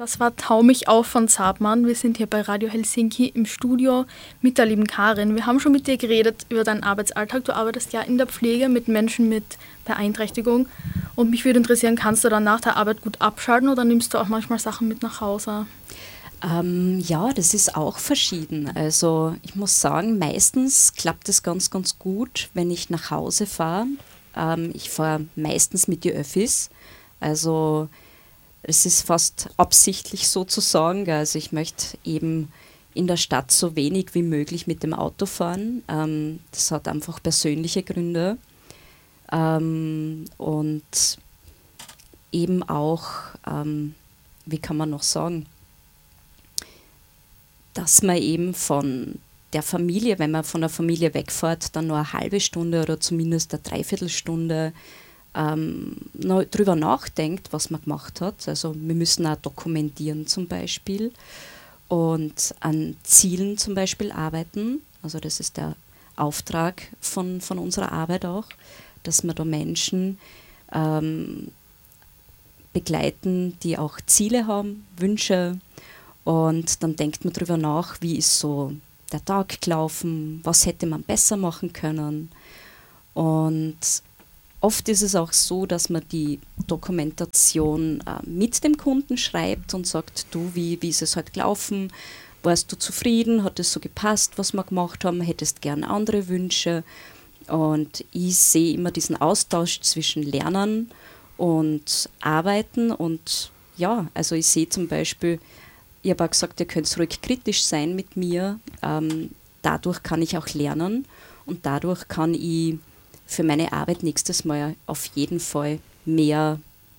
Das war Tau mich auf von Zabmann. Wir sind hier bei Radio Helsinki im Studio mit der lieben Karin. Wir haben schon mit dir geredet über deinen Arbeitsalltag. Du arbeitest ja in der Pflege mit Menschen mit Beeinträchtigung. Und mich würde interessieren, kannst du dann nach der Arbeit gut abschalten oder nimmst du auch manchmal Sachen mit nach Hause? Ja, das ist auch verschieden. Also ich muss sagen, meistens klappt es ganz, ganz gut, wenn ich nach Hause fahre. Ich fahre meistens mit die Öffis. Also es ist fast absichtlich sozusagen. Also ich möchte eben in der Stadt so wenig wie möglich mit dem Auto fahren. Das hat einfach persönliche Gründe. Und eben auch, wie kann man noch sagen, dass man eben von der Familie, wenn man von der Familie wegfährt, dann nur eine halbe Stunde oder zumindest eine Dreiviertelstunde noch drüber nachdenkt, was man gemacht hat. Also wir müssen auch dokumentieren zum Beispiel und an Zielen zum Beispiel arbeiten. Also das ist der Auftrag von unserer Arbeit auch, dass wir da Menschen begleiten, die auch Ziele haben, Wünsche. Und dann denkt man darüber nach, wie ist so der Tag gelaufen, was hätte man besser machen können. Und oft ist es auch so, dass man die Dokumentation mit dem Kunden schreibt und sagt, du, wie ist es heute gelaufen? Warst du zufrieden? Hat es so gepasst, was wir gemacht haben? Hättest gern andere Wünsche? Und ich sehe immer diesen Austausch zwischen Lernen und Arbeiten. Und ja, also ich sehe zum Beispiel, ich habe auch gesagt, ihr könnt ruhig kritisch sein mit mir. Dadurch kann ich auch lernen und dadurch kann ich für meine Arbeit nächstes Mal auf jeden Fall mehr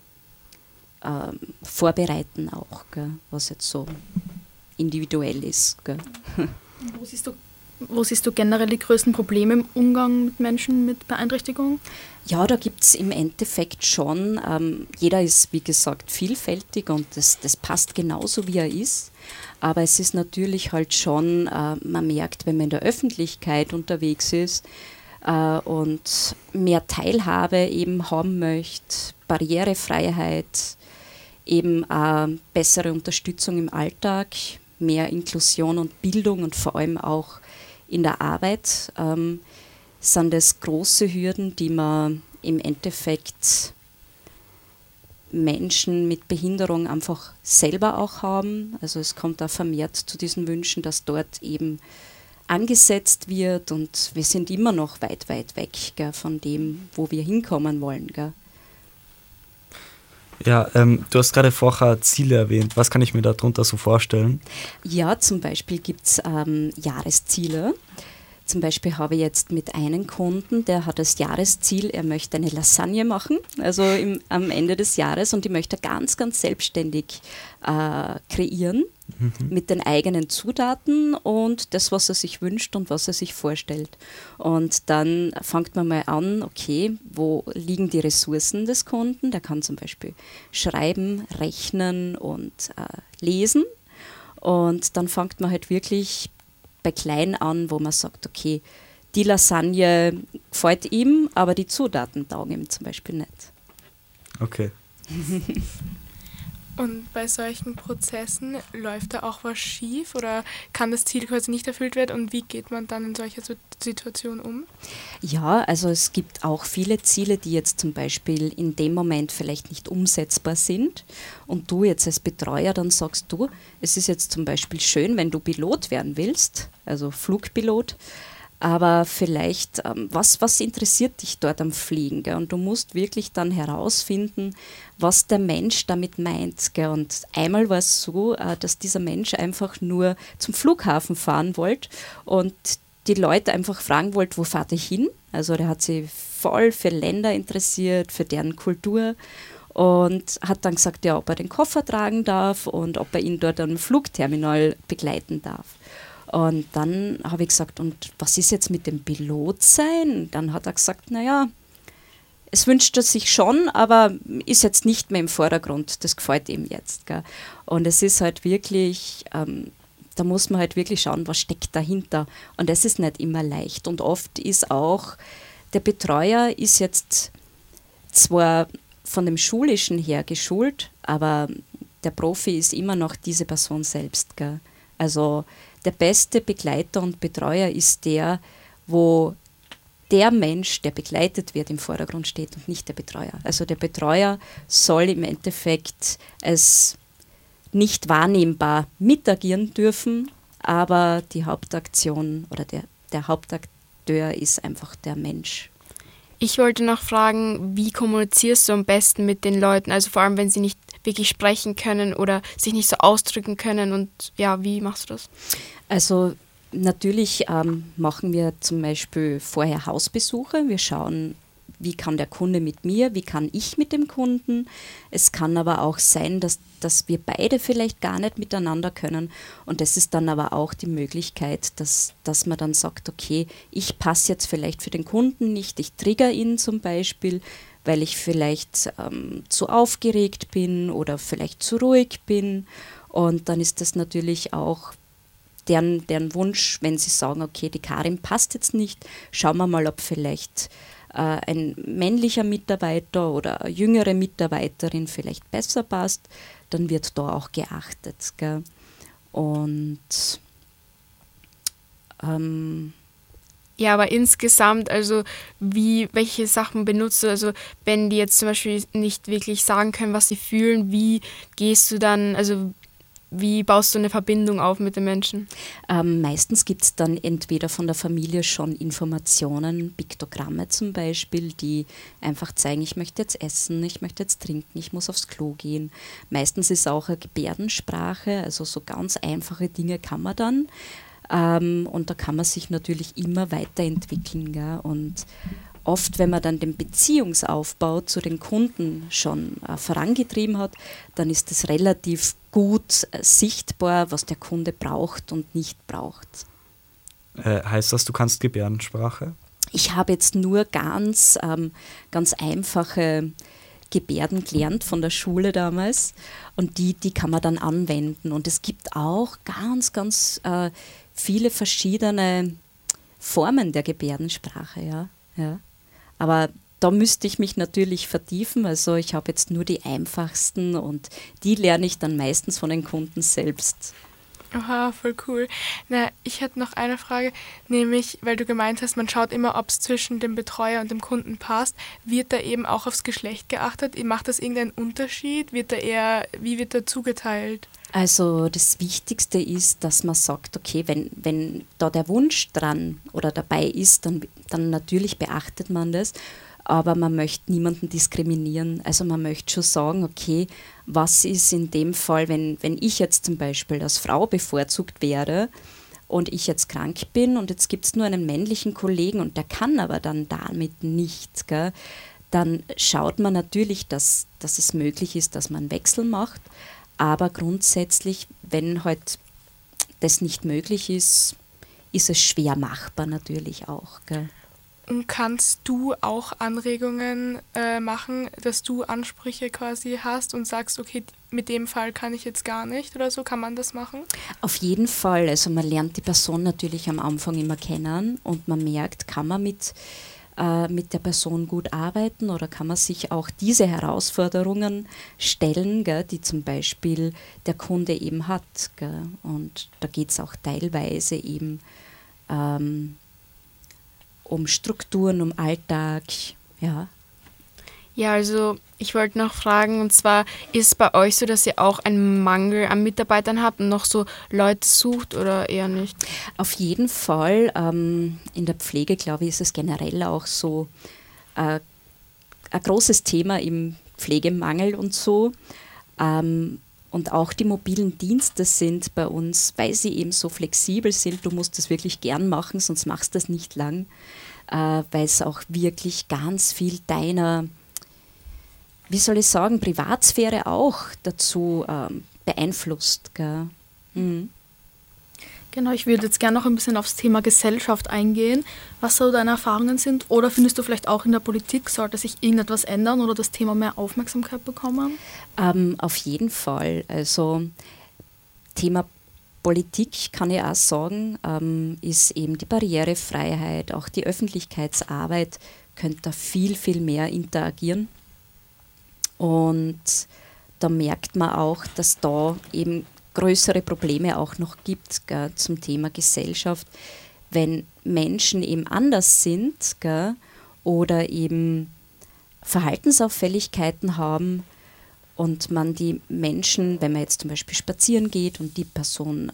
vorbereiten auch, gell, was jetzt so individuell ist. Gell. Wo siehst du generell die größten Probleme im Umgang mit Menschen mit Beeinträchtigung? Ja, da gibt es im Endeffekt schon, jeder ist wie gesagt vielfältig und das passt genauso wie er ist, aber es ist natürlich halt schon, man merkt, wenn man in der Öffentlichkeit unterwegs ist und mehr Teilhabe eben haben möchte, Barrierefreiheit, eben bessere Unterstützung im Alltag, mehr Inklusion und Bildung und vor allem auch in der Arbeit, sind das große Hürden, die man im Endeffekt Menschen mit Behinderung einfach selber auch haben. Also es kommt auch vermehrt zu diesen Wünschen, dass dort eben angesetzt wird und wir sind immer noch weit, weit weg, gell, von dem, wo wir hinkommen wollen. Gell. Ja, du hast gerade vorher Ziele erwähnt. Was kann ich mir darunter so vorstellen? Ja, zum Beispiel gibt es Jahresziele. Zum Beispiel habe ich jetzt mit einem Kunden, der hat das Jahresziel, er möchte eine Lasagne machen, also am Ende des Jahres und die möchte er ganz, ganz selbstständig kreieren mit den eigenen Zutaten und das, was er sich wünscht und was er sich vorstellt. Und dann fängt man mal an, okay, wo liegen die Ressourcen des Kunden? Der kann zum Beispiel schreiben, rechnen und lesen und dann fängt man halt wirklich bei klein an, wo man sagt, okay, die Lasagne gefällt ihm, aber die Zutaten taugen ihm zum Beispiel nicht. Okay. Und bei solchen Prozessen läuft da auch was schief oder kann das Ziel quasi nicht erfüllt werden und wie geht man dann in solcher Situation um? Ja, also es gibt auch viele Ziele, die jetzt zum Beispiel in dem Moment vielleicht nicht umsetzbar sind und du jetzt als Betreuer dann sagst, du, es ist jetzt zum Beispiel schön, wenn du Pilot werden willst, also Flugpilot, aber vielleicht, was interessiert dich dort am Fliegen? Gell? Und du musst wirklich dann herausfinden, was der Mensch damit meint. Gell? Und einmal war es so, dass dieser Mensch einfach nur zum Flughafen fahren wollte und die Leute einfach fragen wollte, wo fahrt ihr hin? Also der hat sich voll für Länder interessiert, für deren Kultur und hat dann gesagt, ja, ob er den Koffer tragen darf und ob er ihn dort am Flugterminal begleiten darf. Und dann habe ich gesagt, und was ist jetzt mit dem Pilot sein? Dann hat er gesagt, naja, es wünscht er sich schon, aber ist jetzt nicht mehr im Vordergrund. Das gefällt ihm jetzt. Gell? Und es ist halt wirklich, da muss man halt wirklich schauen, was steckt dahinter. Und das ist nicht immer leicht. Und oft ist auch, der Betreuer ist jetzt zwar von dem Schulischen her geschult, aber der Profi ist immer noch diese Person selbst. Gell? Also der beste Begleiter und Betreuer ist der, wo der Mensch, der begleitet wird, im Vordergrund steht und nicht der Betreuer. Also der Betreuer soll im Endeffekt als nicht wahrnehmbar mitagieren dürfen, aber die Hauptaktion oder der Hauptakteur ist einfach der Mensch. Ich wollte noch fragen, wie kommunizierst du am besten mit den Leuten? Also vor allem, wenn sie nicht wirklich sprechen können oder sich nicht so ausdrücken können. Und ja, wie machst du das? Also natürlich machen wir zum Beispiel vorher Hausbesuche. Wir schauen, wie kann der Kunde mit mir, wie kann ich mit dem Kunden. Es kann aber auch sein, dass wir beide vielleicht gar nicht miteinander können. Und das ist dann aber auch die Möglichkeit, dass man dann sagt, okay, ich passe jetzt vielleicht für den Kunden nicht, ich trigger ihn zum Beispiel, weil ich vielleicht zu aufgeregt bin oder vielleicht zu ruhig bin. Und dann ist das natürlich auch deren Wunsch, wenn sie sagen, okay, die Karin passt jetzt nicht, schauen wir mal, ob vielleicht ein männlicher Mitarbeiter oder eine jüngere Mitarbeiterin vielleicht besser passt, dann wird da auch geachtet. Gell? Und ja, aber insgesamt, also welche Sachen benutzt du? Also wenn die jetzt zum Beispiel nicht wirklich sagen können, was sie fühlen, wie gehst du dann, also wie baust du eine Verbindung auf mit den Menschen? Meistens gibt es dann entweder von der Familie schon Informationen, Piktogramme zum Beispiel, die einfach zeigen, ich möchte jetzt essen, ich möchte jetzt trinken, ich muss aufs Klo gehen. Meistens ist auch eine Gebärdensprache, also so ganz einfache Dinge kann man dann. Und da kann man sich natürlich immer weiterentwickeln. Gell? Und oft, wenn man dann den Beziehungsaufbau zu den Kunden schon vorangetrieben hat, dann ist es relativ gut sichtbar, was der Kunde braucht und nicht braucht. Heißt das, du kannst Gebärdensprache? Ich habe jetzt nur ganz einfache Gebärden gelernt von der Schule damals und die kann man dann anwenden. Und es gibt auch ganz viele verschiedene Formen der Gebärdensprache. Ja. Aber da müsste ich mich natürlich vertiefen. Also ich habe jetzt nur die einfachsten und die lerne ich dann meistens von den Kunden selbst. Aha, voll cool. Na, ich hätte noch eine Frage, nämlich, weil du gemeint hast, man schaut immer, ob es zwischen dem Betreuer und dem Kunden passt. Wird da eben auch aufs Geschlecht geachtet? Macht das irgendeinen Unterschied? Wie wird da zugeteilt? Also das Wichtigste ist, dass man sagt, okay, wenn da der Wunsch dran oder dabei ist, dann natürlich beachtet man das, aber man möchte niemanden diskriminieren. Also man möchte schon sagen, okay, was ist in dem Fall, wenn ich jetzt zum Beispiel als Frau bevorzugt wäre und ich jetzt krank bin und jetzt gibt es nur einen männlichen Kollegen und der kann aber dann damit nicht, gell? Dann schaut man natürlich, dass es möglich ist, dass man einen Wechsel macht. Aber grundsätzlich, wenn halt das nicht möglich ist, ist es schwer machbar natürlich auch. Gell? Und kannst du auch Anregungen machen, dass du Ansprüche quasi hast und sagst, okay, mit dem Fall kann ich jetzt gar nicht oder so? Kann man das machen? Auf jeden Fall. Also man lernt die Person natürlich am Anfang immer kennen und man merkt, kann man mit der Person gut arbeiten oder kann man sich auch diese Herausforderungen stellen, gell, die zum Beispiel der Kunde eben hat. Gell. Und da geht es auch teilweise eben um Strukturen, um Alltag. Ja. Ja, also ich wollte noch fragen, und zwar, ist es bei euch so, dass ihr auch einen Mangel an Mitarbeitern habt und noch so Leute sucht oder eher nicht? Auf jeden Fall. In der Pflege, glaube ich, ist es generell auch so ein großes Thema im Pflegemangel und so. Und auch die mobilen Dienste sind bei uns, weil sie eben so flexibel sind, du musst das wirklich gern machen, sonst machst du das nicht lang, weil es auch wirklich ganz viel deiner, wie soll ich sagen, Privatsphäre auch dazu beeinflusst. Gell? Mhm. Genau, ich würde jetzt gerne noch ein bisschen aufs Thema Gesellschaft eingehen, was so deine Erfahrungen sind. Oder findest du vielleicht auch in der Politik, sollte sich irgendetwas ändern oder das Thema mehr Aufmerksamkeit bekommen? Auf jeden Fall. Also Thema Politik, kann ich auch sagen, ist eben die Barrierefreiheit, auch die Öffentlichkeitsarbeit könnte da viel mehr interagieren. Und da merkt man auch, dass da eben größere Probleme auch noch gibt, gell, zum Thema Gesellschaft, wenn Menschen eben anders sind, gell, oder eben Verhaltensauffälligkeiten haben und man die Menschen, wenn man jetzt zum Beispiel spazieren geht und die Person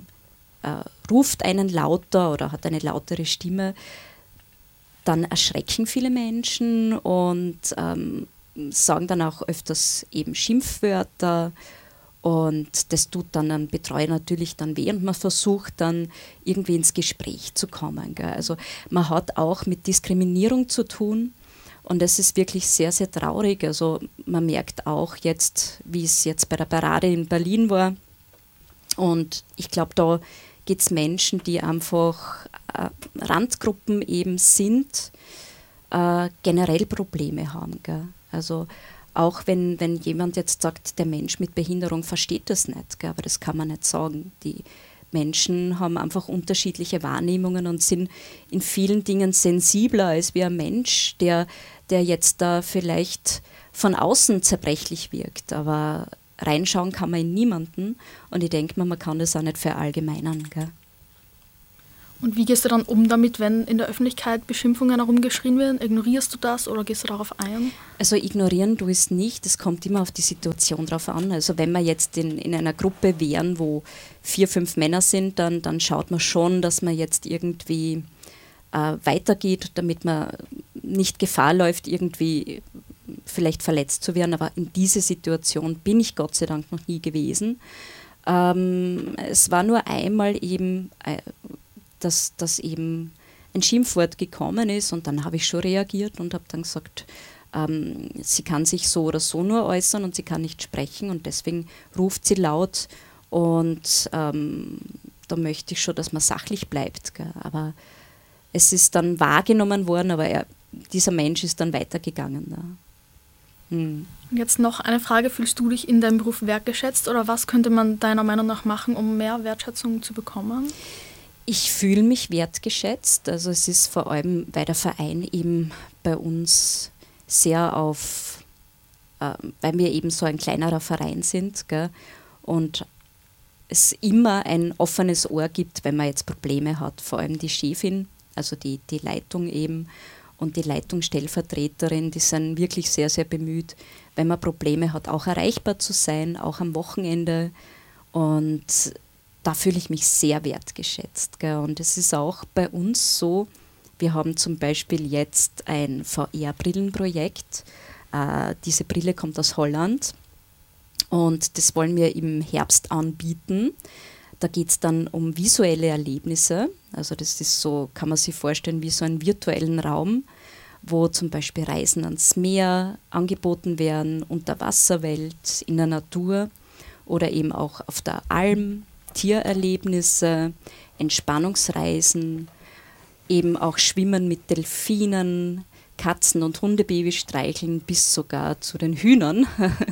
ruft einen lauter oder hat eine lautere Stimme, dann erschrecken viele Menschen und sagen dann auch öfters eben Schimpfwörter. Und das tut dann einem Betreuer natürlich dann weh und man versucht dann irgendwie ins Gespräch zu kommen. Gell. Also man hat auch mit Diskriminierung zu tun und es ist wirklich sehr, sehr traurig. Also man merkt auch jetzt, wie es jetzt bei der Parade in Berlin war. Und ich glaube, da geht es Menschen, die einfach Randgruppen eben sind, generell Probleme haben. Gell. Also auch wenn jemand jetzt sagt, der Mensch mit Behinderung versteht das nicht, gell, aber das kann man nicht sagen. Die Menschen haben einfach unterschiedliche Wahrnehmungen und sind in vielen Dingen sensibler als wie ein Mensch, der jetzt da vielleicht von außen zerbrechlich wirkt. Aber reinschauen kann man in niemanden und ich denke mal, man kann das auch nicht verallgemeinern. Gell. Und wie gehst du dann um damit, wenn in der Öffentlichkeit Beschimpfungen herumgeschrien werden? Ignorierst du das oder gehst du darauf ein? Also ignorieren du es nicht, es kommt immer auf die Situation drauf an. Also wenn wir jetzt in einer Gruppe wären, wo 4, 5 Männer sind, dann schaut man schon, dass man jetzt irgendwie weitergeht, damit man nicht Gefahr läuft, irgendwie vielleicht verletzt zu werden. Aber in diese Situation bin ich Gott sei Dank noch nie gewesen. Es war nur einmal eben dass eben ein Schimpfwort gekommen ist und dann habe ich schon reagiert und habe dann gesagt, sie kann sich so oder so nur äußern und sie kann nicht sprechen und deswegen ruft sie laut und da möchte ich schon, dass man sachlich bleibt. Gell. Aber es ist dann wahrgenommen worden, aber dieser Mensch ist dann weitergegangen. Ja. Und jetzt noch eine Frage, fühlst du dich in deinem Beruf wertgeschätzt oder was könnte man deiner Meinung nach machen, um mehr Wertschätzung zu bekommen? Ich fühle mich wertgeschätzt, also es ist vor allem, weil der Verein eben bei uns sehr weil wir eben so ein kleinerer Verein sind, gell, und es immer ein offenes Ohr gibt, wenn man jetzt Probleme hat, vor allem die Chefin, also die Leitung eben und die Leitungsstellvertreterin, die sind wirklich sehr, sehr bemüht, wenn man Probleme hat, auch erreichbar zu sein, auch am Wochenende und da fühle ich mich sehr wertgeschätzt. Gell. Und es ist auch bei uns so, wir haben zum Beispiel jetzt ein VR-Brillenprojekt. Diese Brille kommt aus Holland und das wollen wir im Herbst anbieten. Da geht es dann um visuelle Erlebnisse. Also das ist so, kann man sich vorstellen, wie so einen virtuellen Raum, wo zum Beispiel Reisen ans Meer angeboten werden, Unterwasserwelt, in der Natur oder eben auch auf der Alm. Tiererlebnisse, Entspannungsreisen, eben auch Schwimmen mit Delfinen, Katzen- und Hundebabys streicheln, bis sogar zu den Hühnern,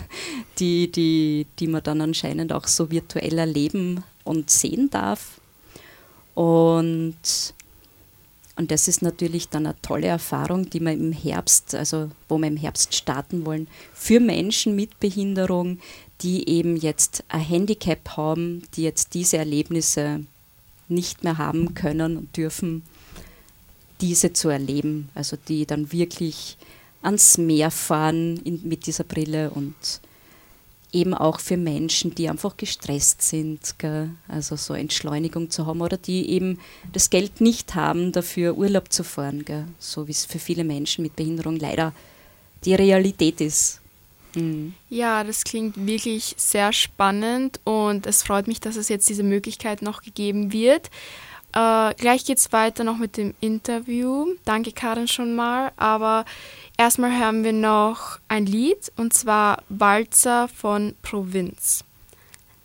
die man dann anscheinend auch so virtuell erleben und sehen darf. Und das ist natürlich dann eine tolle Erfahrung, die wir im Herbst, also wo wir im Herbst starten wollen, für Menschen mit Behinderung, die eben jetzt ein Handicap haben, die jetzt diese Erlebnisse nicht mehr haben können und dürfen, diese zu erleben. Also die dann wirklich ans Meer fahren mit dieser Brille und eben auch für Menschen, die einfach gestresst sind, gell? Also so Entschleunigung zu haben oder die eben das Geld nicht haben, dafür Urlaub zu fahren, gell? So wie es für viele Menschen mit Behinderung leider die Realität ist. Mhm. Ja, das klingt wirklich sehr spannend und es freut mich, dass es jetzt diese Möglichkeit noch gegeben wird. Gleich geht es weiter noch mit dem Interview. Danke, Karin, schon mal. Aber erstmal hören wir noch ein Lied und zwar Walzer von Provinz.